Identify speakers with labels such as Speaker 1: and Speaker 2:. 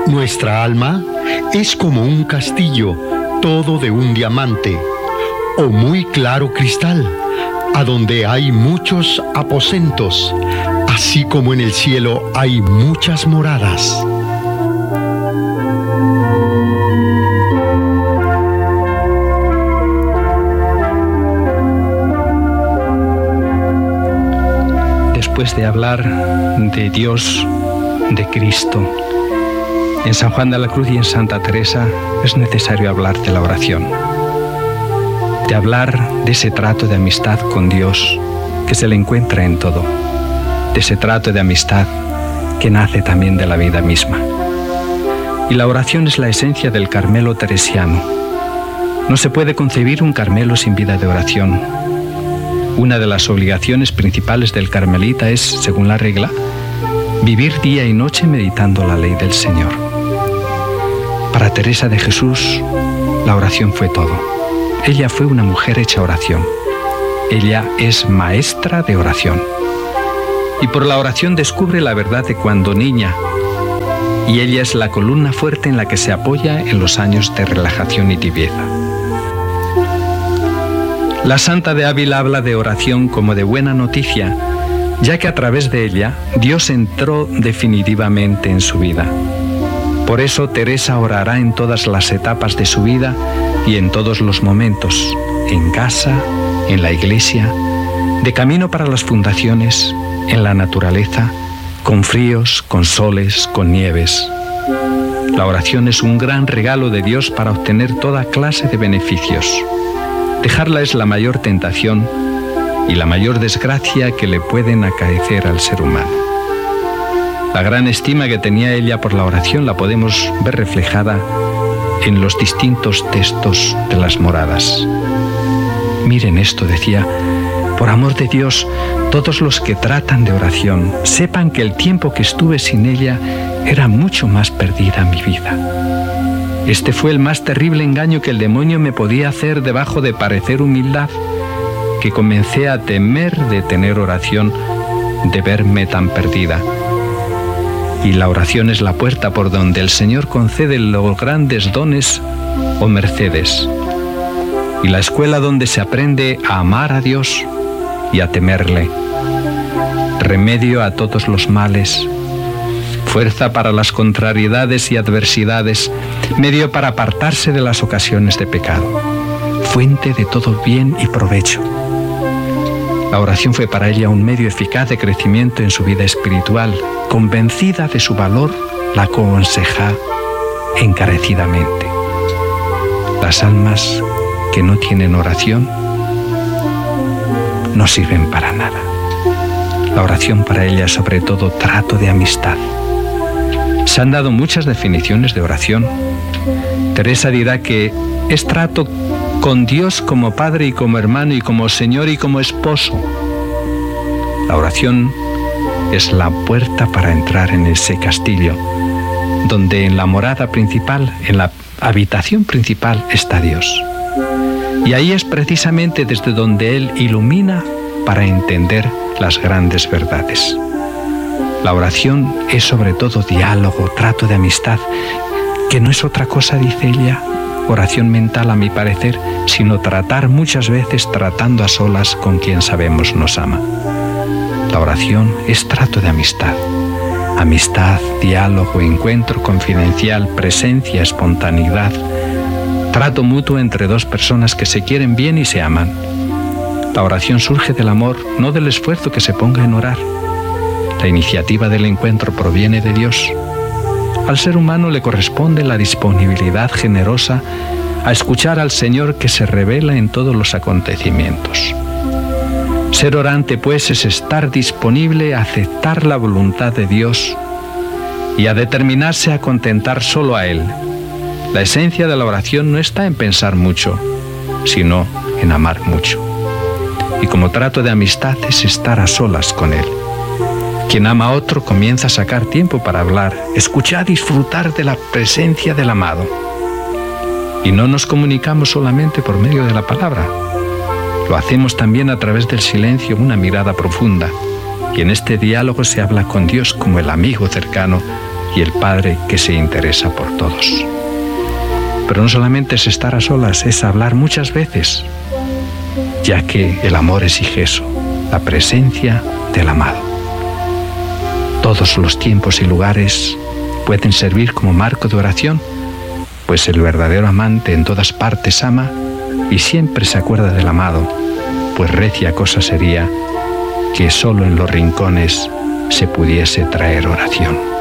Speaker 1: Nuestra alma es como un castillo, todo de un diamante, o muy claro cristal, a donde hay muchos aposentos, así como en el cielo hay muchas moradas.
Speaker 2: Después de hablar de Dios, de Cristo, en San Juan de la Cruz y en Santa Teresa es necesario hablar de la oración, de hablar de ese trato de amistad con Dios que se le encuentra en todo, de ese trato de amistad que nace también de la vida misma. Y la oración es la esencia del Carmelo teresiano. No se puede concebir un Carmelo sin vida de oración. Una de las obligaciones principales del carmelita es, según la regla, vivir día y noche meditando la ley del Señor. Para Teresa de Jesús, la oración fue todo. Ella fue una mujer hecha oración. Ella es maestra de oración. Y por la oración descubre la verdad de cuando niña. Y ella es la columna fuerte en la que se apoya en los años de relajación y tibieza. La Santa de Ávila habla de oración como de buena noticia, ya que a través de ella Dios entró definitivamente en su vida. Por eso Teresa orará en todas las etapas de su vida y en todos los momentos, en casa, en la iglesia, de camino para las fundaciones, en la naturaleza, con fríos, con soles, con nieves. La oración es un gran regalo de Dios para obtener toda clase de beneficios. Dejarla es la mayor tentación y la mayor desgracia que le pueden acaecer al ser humano. La gran estima que tenía ella por la oración la podemos ver reflejada en los distintos textos de las moradas. Miren esto, decía: por amor de Dios, todos los que tratan de oración, sepan que el tiempo que estuve sin ella era mucho más perdida mi vida. Este fue el más terrible engaño que el demonio me podía hacer debajo de parecer humildad, que comencé a temer de tener oración, de verme tan perdida. Y la oración es la puerta por donde el Señor concede los grandes dones o mercedes, y la escuela donde se aprende a amar a Dios y a temerle, remedio a todos los males, fuerza para las contrariedades y adversidades, medio para apartarse de las ocasiones de pecado, fuente de todo bien y provecho. La oración fue para ella un medio eficaz de crecimiento en su vida espiritual. Convencida de su valor, la aconseja encarecidamente. Las almas que no tienen oración no sirven para nada. La oración para ella es sobre todo trato de amistad. Se han dado muchas definiciones de oración. Teresa dirá que es trato con Dios como padre y como hermano y como Señor y como esposo. La oración es la puerta para entrar en ese castillo, donde en la morada principal, en la habitación principal, está Dios. Y ahí es precisamente desde donde Él ilumina para entender las grandes verdades. La oración es sobre todo diálogo, trato de amistad, que no es otra cosa, dice ella, oración mental a mi parecer, sino tratar muchas veces tratando a solas con quien sabemos nos ama. La oración es trato de amistad. Amistad, diálogo, encuentro confidencial, presencia, espontaneidad, trato mutuo entre dos personas que se quieren bien y se aman. La oración surge del amor, no del esfuerzo que se ponga en orar. La iniciativa del encuentro proviene de Dios. Al ser humano le corresponde la disponibilidad generosa a escuchar al Señor que se revela en todos los acontecimientos. Ser orante, pues, es estar disponible a aceptar la voluntad de Dios y a determinarse a contentar solo a Él. La esencia de la oración no está en pensar mucho, sino en amar mucho. Y como trato de amistad es estar a solas con Él. Quien ama a otro comienza a sacar tiempo para hablar, escuchar, disfrutar de la presencia del amado. Y no nos comunicamos solamente por medio de la palabra. Lo hacemos también a través del silencio, una mirada profunda. Y en este diálogo se habla con Dios como el amigo cercano y el Padre que se interesa por todos. Pero no solamente es estar a solas, es hablar muchas veces, ya que el amor exige eso, la presencia del amado. Todos los tiempos y lugares pueden servir como marco de oración, pues el verdadero amante en todas partes ama y siempre se acuerda del amado, pues recia cosa sería que solo en los rincones se pudiese traer oración.